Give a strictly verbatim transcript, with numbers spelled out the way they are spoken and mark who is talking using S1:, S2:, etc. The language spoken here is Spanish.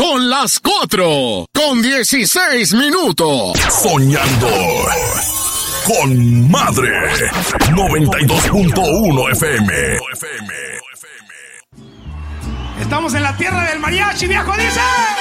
S1: Son las cuatro con dieciséis minutos.
S2: Soñando con Madre. noventa y dos punto uno F M.
S3: Estamos en la tierra del mariachi, viejo, dice.